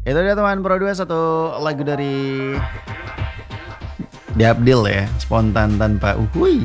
Itu dia teman Pro 2, satu lagu dari Diabdil ya, spontan tanpa uhui.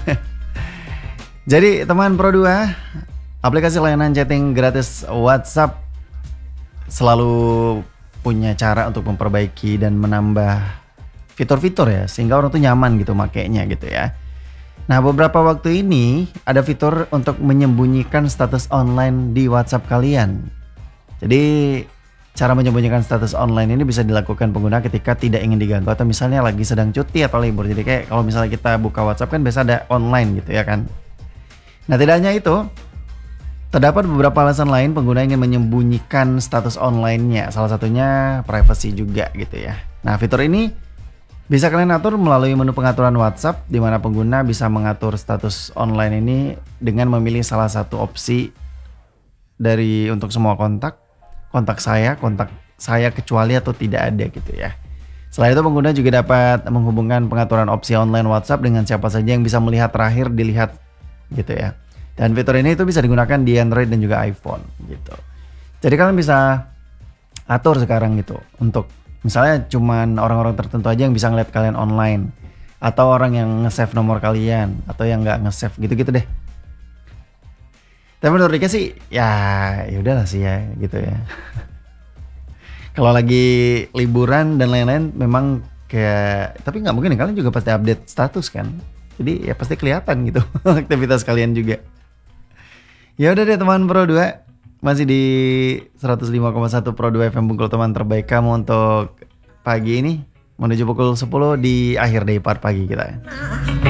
Jadi teman Pro 2, aplikasi layanan chatting gratis WhatsApp selalu punya cara untuk memperbaiki dan menambah fitur-fitur ya, sehingga orang tuh nyaman gitu makainya gitu ya. Nah, beberapa waktu ini ada fitur untuk menyembunyikan status online di WhatsApp kalian. Jadi cara menyembunyikan status online ini bisa dilakukan pengguna ketika tidak ingin diganggu atau misalnya lagi sedang cuti atau libur. Jadi kayak kalau misalnya kita buka WhatsApp kan biasa ada online gitu ya kan. Nah, tidak hanya itu, terdapat beberapa alasan lain pengguna ingin menyembunyikan status online-nya. Salah satunya privacy juga gitu ya. Nah, fitur ini bisa kalian atur melalui menu pengaturan WhatsApp, di mana pengguna bisa mengatur status online ini dengan memilih salah satu opsi dari untuk semua kontak saya kecuali atau tidak ada gitu ya. Selain itu pengguna juga dapat menghubungkan pengaturan opsi online WhatsApp dengan siapa saja yang bisa melihat terakhir dilihat gitu ya. Dan fitur ini itu bisa digunakan di Android dan juga iPhone gitu. Jadi kalian bisa atur sekarang gitu untuk misalnya cuman orang-orang tertentu aja yang bisa ngeliat kalian online, atau orang yang nge-save nomor kalian, atau yang nggak nge-save gitu-gitu deh. Tapi menurut Rika sih ya udahlah sih ya gitu ya. Kalau lagi liburan dan lain-lain memang kayak, tapi nggak mungkin kalian juga pasti update status kan. Jadi ya pasti kelihatan gitu aktivitas kalian juga. Ya udah deh teman Pro 2, masih di 105,1 Pro 2 FM Bungkul, teman terbaik kamu untuk pagi ini menuju pukul 10 di akhir day part pagi kita.